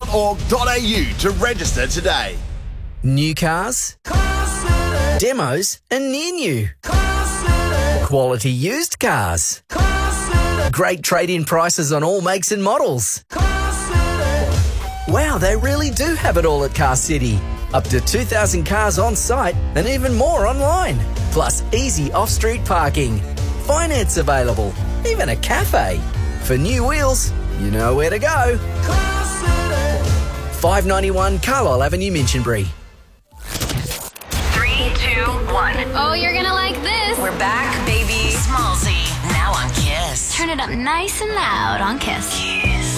carcity.org.au to register today. New cars, demos and near new. Quality used cars. Great trade-in prices on all makes and models. Wow, they really do have it all at Car City. Up to 2,000 cars on site and even more online. Plus easy off-street parking. Finance available. Even a cafe. For new wheels, you know where to go. 591 Carlisle Avenue, Minchinbury. 3, 2, 1. Oh, you're gonna like this. We're back, baby. Smallzy, now on Kiss. Turn it up nice and loud on Kiss.